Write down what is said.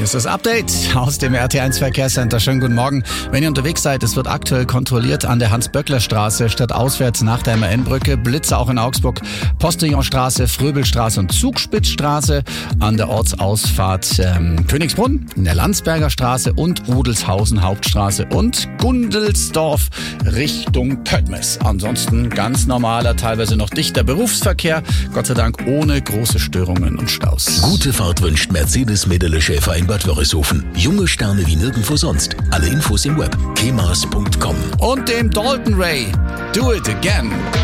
ist das Update aus dem RT1 Verkehrscenter. Schönen guten Morgen. Wenn ihr unterwegs seid, es wird aktuell kontrolliert an der Hans-Böckler-Straße, stadtauswärts nach der MAN-Brücke. Blitze auch in Augsburg, Postillonstraße, Fröbelstraße und Zugspitzstraße. An der Ortsausfahrt Königsbrunn, in der Landsberger Straße und Rudelshausen Hauptstraße und Gundelsdorf Richtung Pöttmes. Ansonsten ganz normaler, teilweise noch dichter Berufsverkehr. Gott sei Dank ohne große Störungen und Staus. Gute Fahrt wünscht Mercedes-Mädele-Schäfer in Bad Wörishofen. Junge Sterne wie nirgendwo sonst. Alle Infos im Web. kemas.com. Und dem Dalton Ray. Do it again.